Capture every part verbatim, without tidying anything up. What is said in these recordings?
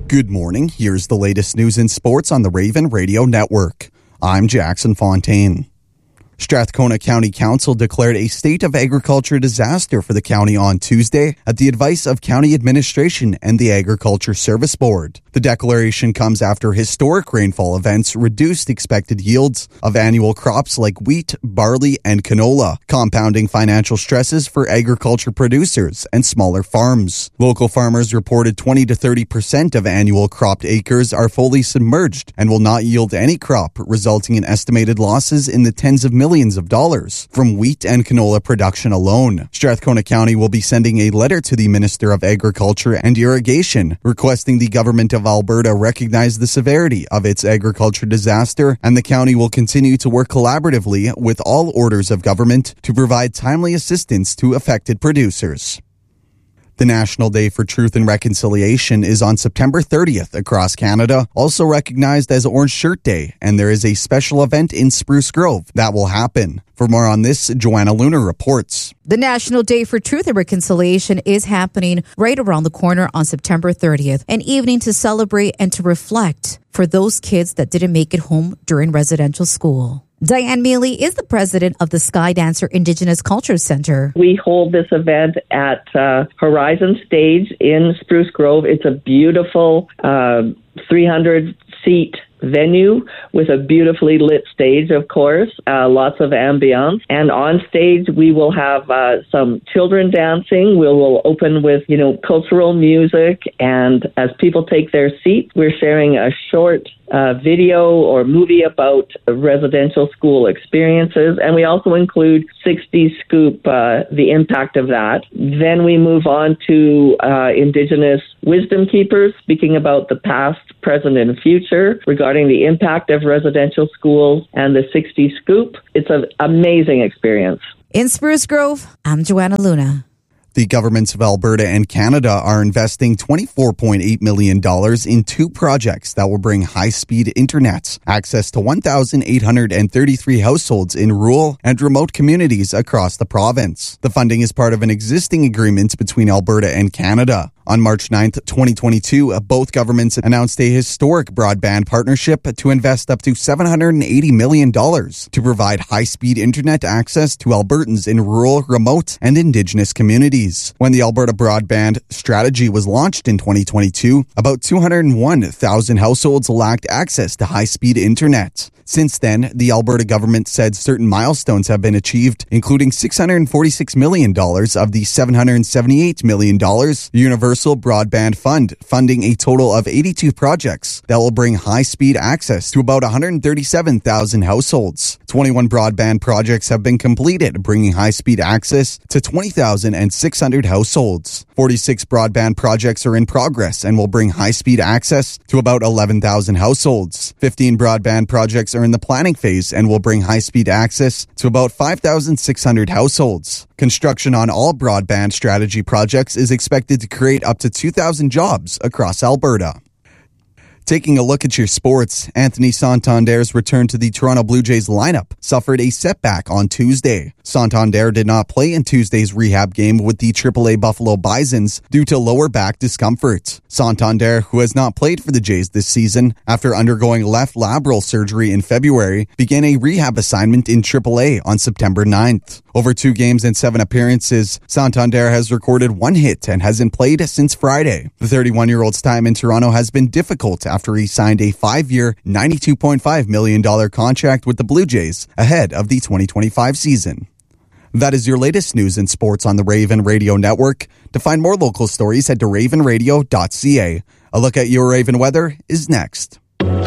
Good morning. Here's the latest news in sports on the Raven Radio Network. I'm Jackson Fontaine. Strathcona County Council declared a state of agriculture disaster for the county on Tuesday at the advice of county administration and the Agriculture Service Board. The declaration comes after historic rainfall events reduced expected yields of annual crops like wheat, barley, and canola, compounding financial stresses for agriculture producers and smaller farms. Local farmers reported twenty to thirty percent of annual cropped acres are fully submerged and will not yield any crop, resulting in estimated losses in the tens of millions Millions of dollars from wheat and canola production alone. Strathcona County will be sending a letter to the Minister of Agriculture and Irrigation requesting the Government of Alberta recognize the severity of its agriculture disaster, and the county will continue to work collaboratively with all orders of government to provide timely assistance to affected producers. The National Day for Truth and Reconciliation is on September thirtieth across Canada, also recognized as Orange Shirt Day, and there is a special event in Spruce Grove that will happen. For more on this, Joanna Luna reports. The National Day for Truth and Reconciliation is happening right around the corner on September thirtieth, an evening to celebrate and to reflect for those kids that didn't make it home during residential school. Diane Mealy is the president of the Sky Dancer Indigenous Culture Center. We hold this event at uh, Horizon Stage in Spruce Grove. It's a beautiful uh, three hundred seat venue with a beautifully lit stage, of course, uh, lots of ambiance. And on stage, we will have uh, some children dancing. We will open with, you know, cultural music. And as people take their seats, we're sharing a short uh, video or movie about residential school experiences. And we also include sixty Scoop, uh, the impact of that. Then we move on to uh, Indigenous wisdom keepers, speaking about the past, present, and future regarding the impact of residential schools and the sixty Scoop. It's an amazing experience. In Spruce Grove, I'm Joanna Luna. The governments of Alberta and Canada are investing twenty-four point eight million dollars in two projects that will bring high-speed internet access to one thousand eight hundred thirty-three households in rural and remote communities across the province. The funding is part of an existing agreement between Alberta and Canada. On March ninth, twenty twenty-two, both governments announced a historic broadband partnership to invest up to seven hundred eighty million dollars to provide high-speed internet access to Albertans in rural, remote, and Indigenous communities. When the Alberta Broadband Strategy was launched in twenty twenty-two, about two hundred one thousand households lacked access to high-speed internet. Since then, the Alberta government said certain milestones have been achieved, including six hundred forty-six million dollars of the seven hundred seventy-eight million dollars Universal Broadband Fund, funding a total of eighty-two projects that will bring high-speed access to about one hundred thirty-seven thousand households. twenty-one broadband projects have been completed, bringing high-speed access to twenty thousand six hundred households. forty-six broadband projects are in progress and will bring high-speed access to about eleven thousand households. fifteen broadband projects are in the planning phase and will bring high-speed access to about five thousand six hundred households. Construction on all broadband strategy projects is expected to create up to two thousand jobs across Alberta. Taking a look at your sports, Anthony Santander's return to the Toronto Blue Jays lineup suffered a setback on Tuesday. Santander did not play in Tuesday's rehab game with the triple A Buffalo Bisons due to lower back discomfort. Santander, who has not played for the Jays this season after undergoing left labral surgery in February, began a rehab assignment in triple A on September ninth. Over two games and seven appearances, Santander has recorded one hit and hasn't played since Friday. The thirty-one-year-old's time in Toronto has been difficult after he signed a five-year, ninety-two point five million dollars contract with the Blue Jays ahead of the twenty twenty-five season. That is your latest news and sports on the Raven Radio Network. To find more local stories, head to raven radio dot c a. A look at your Raven weather is next.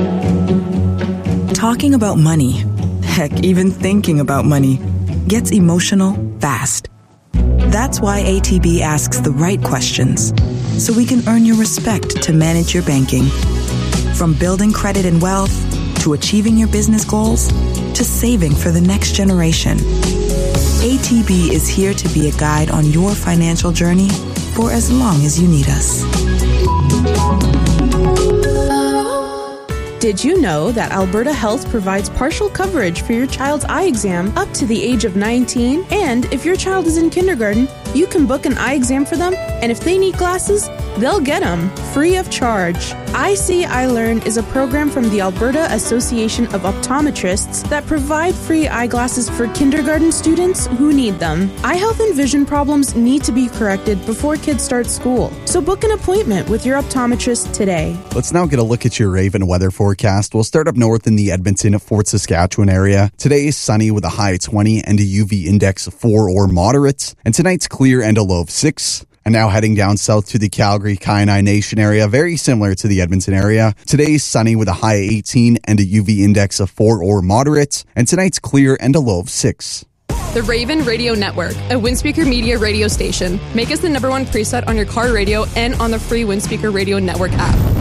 Talking about money, heck, even thinking about money, gets emotional fast. That's why A T B asks the right questions, so we can earn your respect to manage your banking. From building credit and wealth, to achieving your business goals, to saving for the next generation. A T B is here to be a guide on your financial journey for as long as you need us. Did you know that Alberta Health provides partial coverage for your child's eye exam up to the age of nineteen? And if your child is in kindergarten, you can book an eye exam for them And if they need glasses, they'll get them free of charge. I See, I Learn is a program from the Alberta Association of Optometrists that provide free eyeglasses for kindergarten students who need them. Eye health and vision problems need to be corrected before kids start school. So book an appointment with your optometrist today. Let's now get a look at your Raven weather forecast. We'll start up north in the Edmonton, Fort Saskatchewan area. Today is sunny with a high of twenty and a U V index of four or moderate. And tonight's clear and a low of six. And now heading down south to the Calgary, Kainai Nation area, very similar to the Edmonton area. Today's sunny with a high of eighteen and a U V index of four or moderate. And tonight's clear and a low of six. The Raven Radio Network, a Windspeaker Media radio station. Make us the number one preset on your car radio and on the free Windspeaker Radio Network app.